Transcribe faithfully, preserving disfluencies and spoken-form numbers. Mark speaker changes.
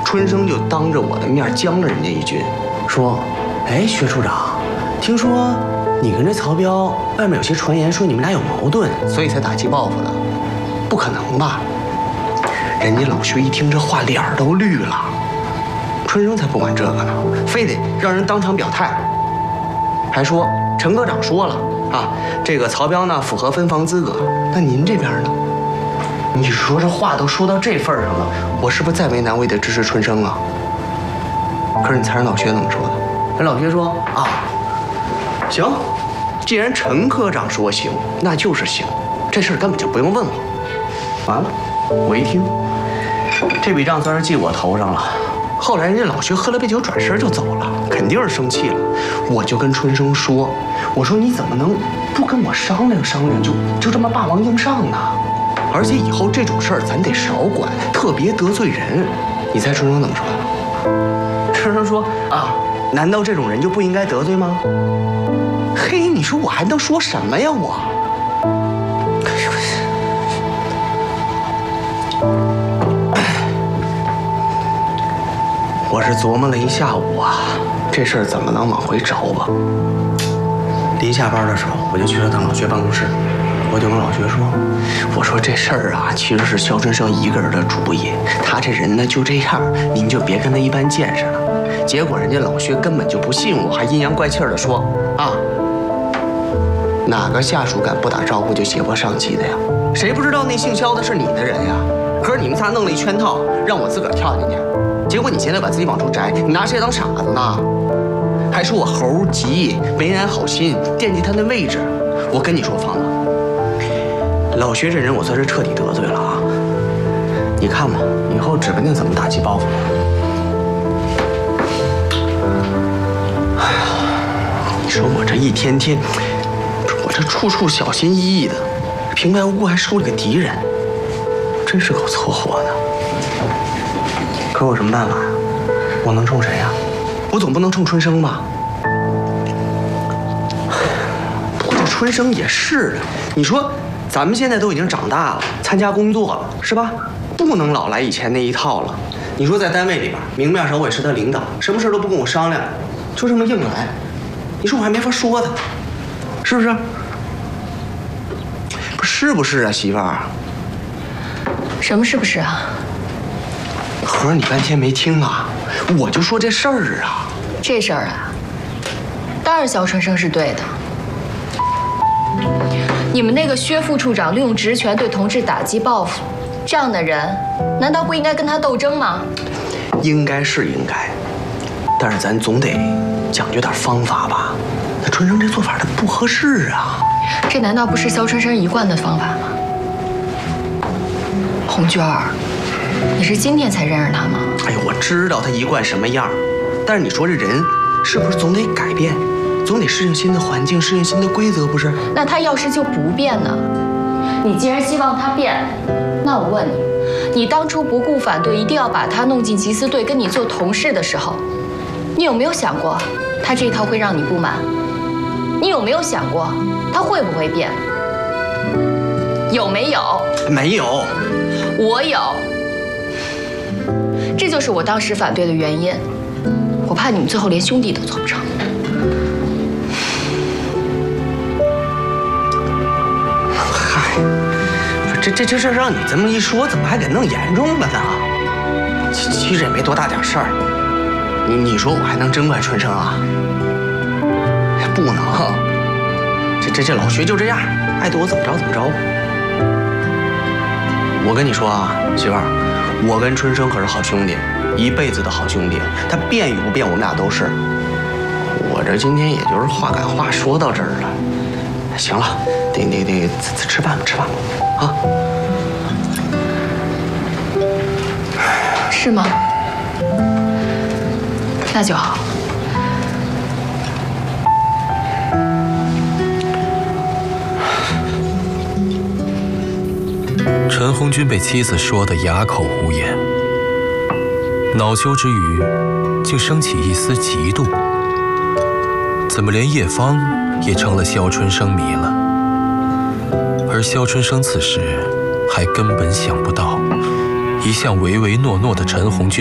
Speaker 1: 春生就当着我的面将了人家一军，说：“哎，薛处长，听说你跟这曹彪外面有些传言说你们俩有矛盾，所以才打击报复的，不可能吧？”人家老薛一听这话，脸儿都绿了。春生才不管这个呢，非得让人当场表态，还说陈科长说了啊，这个曹彪呢符合分房资格，那您这边呢？你说这话都说到这份儿上了，我是不是再为难我也得支持春生啊？可是你猜人老薛怎么说的？人老薛说啊，行，既然陈科长说行，那就是行，这事儿根本就不用问我。完了，我一听，这笔账算是记我头上了。后来人家老薛喝了杯酒，转身就走了，肯定是生气了。我就跟春生说，我说你怎么能不跟我商量商量，就就这么霸王硬上呢？而且以后这种事儿咱得少管，特别得罪人。你猜春生怎么说的？春生说啊，难道这种人就不应该得罪吗？嘿，你说我还能说什么呀我？我是琢磨了一下午啊，这事儿怎么能往回找吧？临下班的时候，我就去了趟老薛办公室，我就跟老薛说：“我说这事儿啊，其实是肖春生一个人的主意，他这人呢就这样，您就别跟他一般见识了。”结果人家老薛根本就不信我，还阴阳怪气的说：“啊，哪个下属敢不打招呼就胁迫上级的呀？谁不知道那姓肖的是你的人呀？可是你们仨弄了一圈套，让我自个儿跳进去。”结果你现在把自己往出摘，你拿谁当傻子呢？还说我猴急，没安好心，惦记他那位置。我跟你说，芳子，老薛这人我算是彻底得罪了啊！你看吧，以后指不定怎么打击报复了。哎呀，你说我这一天天，我这处处小心翼翼的，平白无故还收了个敌人，真是够凑合的。可我有什么办法呀？我能冲谁呀？我总不能冲春生吧？不过这春生也是，你说咱们现在都已经长大了，参加工作了，是吧？不能老来以前那一套了。你说在单位里边，明面上我也是他领导，什么事都不跟我商量，就这么硬来，你说我还没法说他，是不是？不是不是啊，媳妇儿？
Speaker 2: 什么是不是啊？
Speaker 1: 合着你半天没听啊？我就说这事儿啊。
Speaker 2: 这事儿啊，当然肖春生是对的。你们那个薛副处长利用职权对同志打击报复，这样的人，难道不应该跟他斗争吗？
Speaker 1: 应该是应该，但是咱总得讲究点方法吧？那春生这做法他不合适啊。
Speaker 2: 这难道不是肖春生一贯的方法吗？红娟儿。你是今天才认识他吗？
Speaker 1: 哎呦，我知道他一贯什么样，但是你说这人是不是总得改变，总得适应新的环境，适应新的规则，不是？
Speaker 2: 那他要是就不变呢？你既然希望他变，那我问你，你当初不顾反对，一定要把他弄进缉私队，跟你做同事的时候，你有没有想过，他这一套会让你不满？你有没有想过，他会不会变？有没有？
Speaker 1: 没有。
Speaker 2: 我有。这就是我当时反对的原因，我怕你们最后连兄弟都做不成。
Speaker 1: 嗨，这这这事让你这么一说，怎么还给弄严重了呢？其其实也没多大点事儿，你你说我还能真怪春生啊？不能，这这这老薛就这样，爱对我怎么着怎么着。我跟你说啊，媳妇儿。我跟春生可是好兄弟，一辈子的好兄弟。他变与不变，我们俩都是。我这今天也就是话赶话说到这儿了。行了，得得得，吃饭吧，吃饭吧，啊？
Speaker 2: 是吗？那就好。
Speaker 3: 陈红军被妻子说得哑口无言，恼羞之余，竟升起一丝嫉妒。怎么连叶芳也成了肖春生迷了？而肖春生此时还根本想不到，一向唯唯诺诺的陈红军